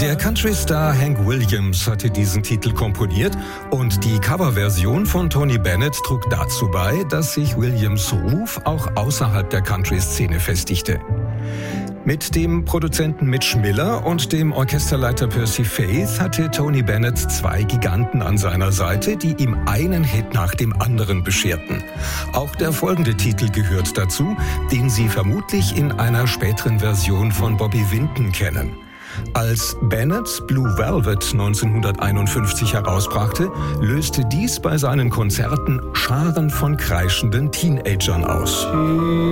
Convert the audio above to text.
Der Country-Star Hank Williams hatte diesen Titel komponiert und die Coverversion von Tony Bennett trug dazu bei, dass sich Williams' Ruf auch außerhalb der Country-Szene festigte. Mit dem Produzenten Mitch Miller und dem Orchesterleiter Percy Faith hatte Tony Bennett 2 Giganten an seiner Seite, die ihm einen Hit nach dem anderen bescherten. Auch der folgende Titel gehört dazu, den Sie vermutlich in einer späteren Version von Bobby Vinton kennen. Als Bennett Blue Velvet 1951 herausbrachte, löste dies bei seinen Konzerten Scharen von kreischenden Teenagern aus.